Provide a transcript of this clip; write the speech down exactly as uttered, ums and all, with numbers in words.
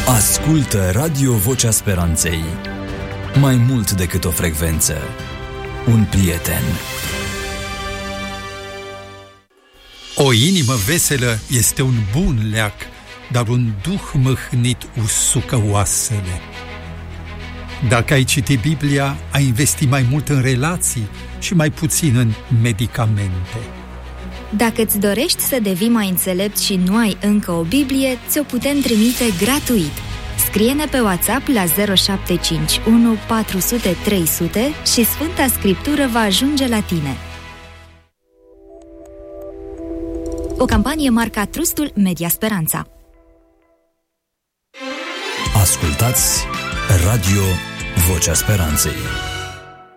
Ascultă Radio Vocea Speranței. Mai mult decât o frecvență, un prieten. O inimă veselă este un bun leac, dar un duh mâhnit usucă oasele. Dacă ai citit Biblia, ai investi mai mult în relații și mai puțin în medicamente. Dacă îți dorești să devii mai înțelept și nu ai încă o Biblie, ți-o putem trimite gratuit. Scrie-ne pe WhatsApp la zero șapte cinci unu patru zero zero trei zero zero și Sfânta Scriptură va ajunge la tine. O campanie marca Trustul Media Speranța. Ascultați Radio Vocea Speranței.